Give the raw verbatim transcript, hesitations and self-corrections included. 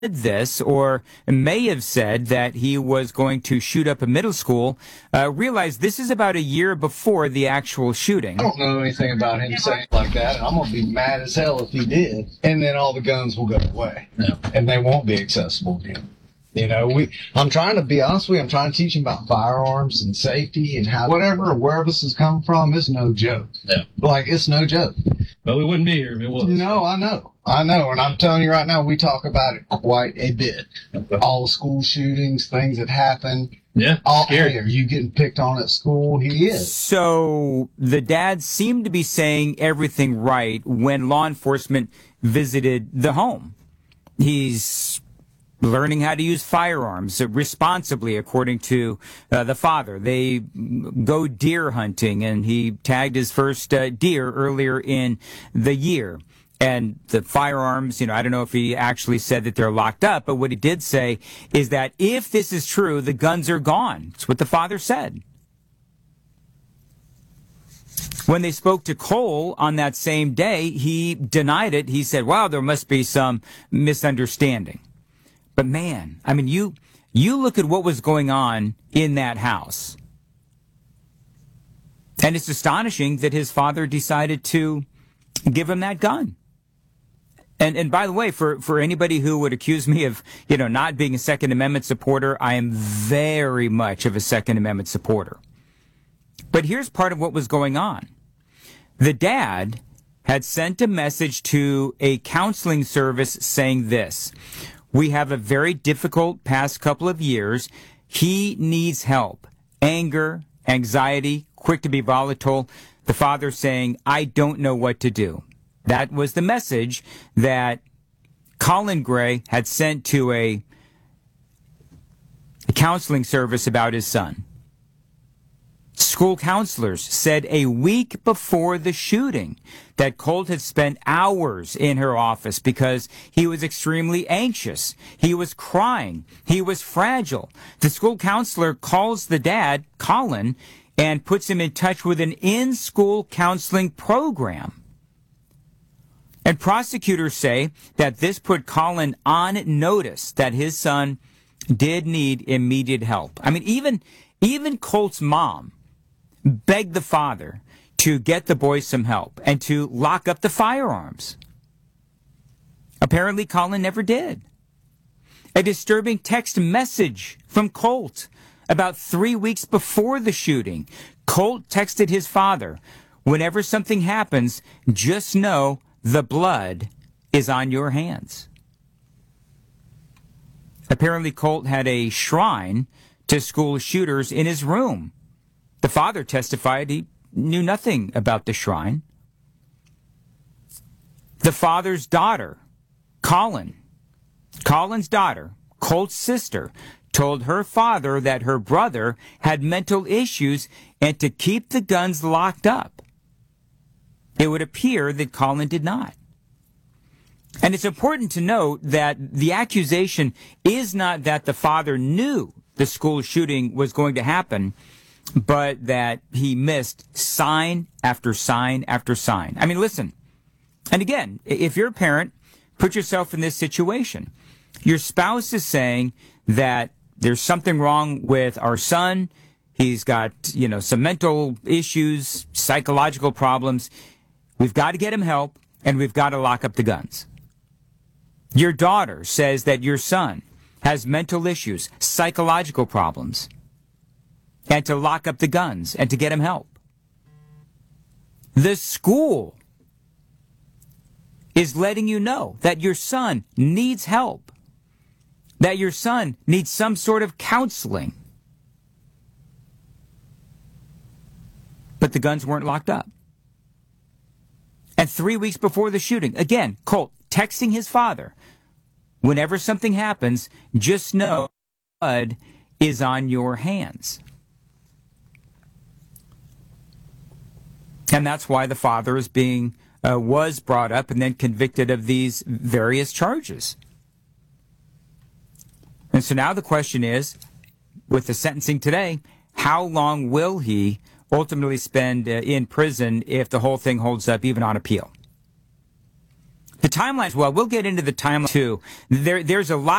this, or may have said that he was going to shoot up a middle school, uh, realize this is about a year before the actual shooting. I don't know anything about him saying like that, and I'm going to be mad as hell if he did. And then all the guns will go away, Yeah. and they won't be accessible again. You know, we. I'm trying to be honest with you. I'm trying to teach him about firearms and safety and how whatever or wherever this has come from is no joke. Yeah. Like, it's no joke. But we wouldn't be here if it was. No, I know. I know. And I'm telling you right now, we talk about it quite a bit. All the school shootings, things that happen. Yeah. All, Scary. hey, are you getting picked on at school? He is. So the dad seemed to be saying everything right when law enforcement visited the home. He's learning how to use firearms responsibly, according to uh, the father. They go deer hunting, and he tagged his first uh, deer earlier in the year. And the firearms, you know, I don't know if he actually said that they're locked up, but what he did say is that if this is true, the guns are gone. That's what the father said. When they spoke to Cole on that same day, he denied it. He said, wow, there must be some misunderstanding. But man, I mean, you you look at what was going on in that house. And it's astonishing that his father decided to give him that gun. And and by the way, for, for anybody who would accuse me of, you know, not being a Second Amendment supporter, I am very much of a Second Amendment supporter. But here's part of what was going on. The dad had sent a message to a counseling service saying this: we have a very difficult past couple of years. He needs help. Anger, anxiety, quick to be volatile. The father saying, I don't know what to do. That was the message that Colin Gray had sent to a, a counseling service about his son. School counselors said a week before the shooting that Colt had spent hours in her office because he was extremely anxious. He was crying. He was fragile. The school counselor calls the dad, Colin, and puts him in touch with an in-school counseling program. And prosecutors say that this put Colin on notice that his son did need immediate help. I mean, even, even Colt's mom begged the father to get the boy some help and to lock up the firearms. Apparently, Colin never did. A disturbing text message from Colt about three weeks before the shooting. Colt texted his father, whenever something happens, just know the blood is on your hands. Apparently, Colt had a shrine to school shooters in his room. The father testified he knew nothing about the shrine. The father's daughter, Colin, Colin's daughter, Colt's sister, told her father that her brother had mental issues and to keep the guns locked up. It would appear that Colin did not. And it's important to note that the accusation is not that the father knew the school shooting was going to happen, but that he missed sign after sign after sign. I mean, listen, and again, if you're a parent, put yourself in this situation. Your spouse is saying that there's something wrong with our son. He's got, you know, some mental issues, psychological problems. We've got to get him help, and we've got to lock up the guns. Your daughter says that your son has mental issues, psychological problems, and to lock up the guns and to get him help. The school is letting you know that your son needs help, that your son needs some sort of counseling. But the guns weren't locked up. And three weeks before the shooting, again, Colt texting his father, whenever something happens, just know blood is on your hands. And that's why the father is being, uh, was brought up and then convicted of these various charges. And so now the question is, with the sentencing today, how long will he ultimately spend uh, in prison if the whole thing holds up, even on appeal? The timelines, well, we'll get into the timeline too. There, there's a lot